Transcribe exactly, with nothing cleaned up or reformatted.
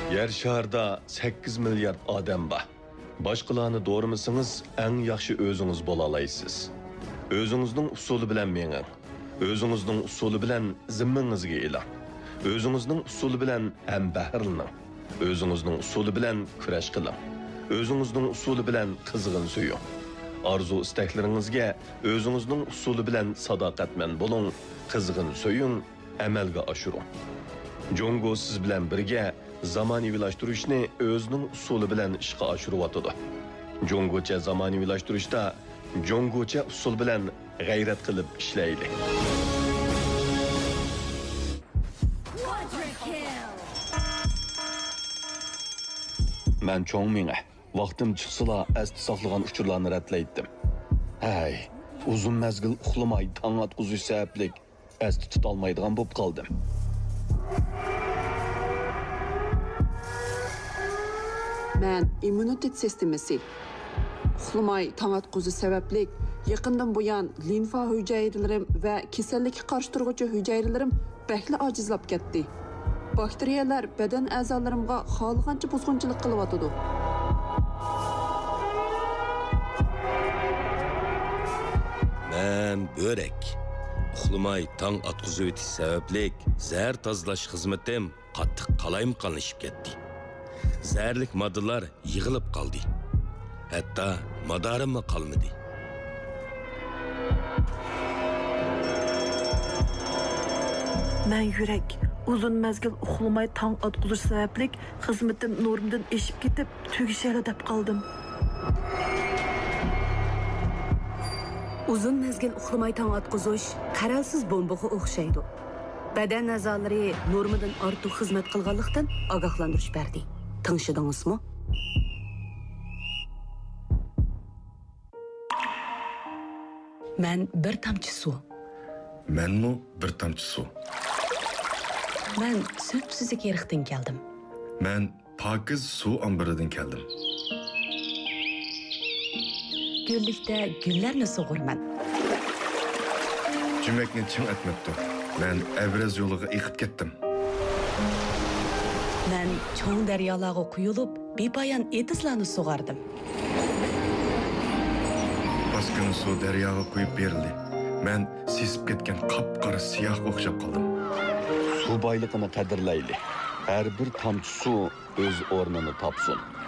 Yer şarda sakkiz milyard odam bor. Boshqalarni doğramasangiz, eng yaxshi o'zingiz bo'la olasiz. O'zingizning usuli bilan menging. O'zingizning usuli bilan zimmangizga e'lon. O'zingizning usuli bilan ham bahrlaning. O'zingizning usuli bilan kurash qiling. O'zingizning usuli bilan qizg'in suying. Arzu istaklaringizga o'zingizning usuli bilan sadoqatman bo'ling, qizg'in suying, amalga oshiring. Jongo siz bilan birga zamonaviylashtirishni o'zining usuli bilan ishga oshiryotdi. Jongocha zamonaviylashtirishda jongocha usul bilan g'ayrat qilib ishlaydi. Men cho'ng menga vaqtim chiqsala asti saqlagan uchurlarni ratlaydim. Hay, uzun mezgil uxlamay tong atquzish sabablik asti tutolmaydigan bo'lib qoldim. Men immunitet sistemasi uxlamay tong atquzish sabablik yaqindan buyon limfa hujayralarim va kasallikka qarshi turuvchi hujayralarim bakli ojizlab ketdi. Bakteriyalar badan a'zolarimga xohlagancha buzg'unchilik qilyotdi. Men börek. Uxlamay tong atquzish o'tish sabablik zahar tozalash xizmatim qattiq qalayimqonlashib ketdi. Zərlik moddalar yığılıb qaldı. Hətta madarimmi qalmadı. Mən yürək uzun məzgil uxlamay tong atquzish sabablik xizmatim normdan eşib ketib tugishali deb qaldim. Uzun mezgil uxlamay tong atquzish qaralsiz bombaga o'xshaydi. Badan a'zolari normadan ortiq xizmat qilganlikdan ogohlantirish berdi. Tanışdыңызmı? Ben bir tamçı su. Ben mi bir tamçı su? Ben söpsüzlük yerikten geldim. Ben pakiz su ambiridan geldim. Güllikte güllerni soğurman. Cümlekni çın etmekti. Ben evraz yoluga yıkıp kettim. Ben çoğun deryalarga kuyulup bepayan etizlarni soğardım. Baskını su deryaga kuyup berildi. Ben sesip ketken qapqara siyah o'xshab qoldim. Su boyligini qadrlayli. Her bir tomchi su o'z o'rnini topsin.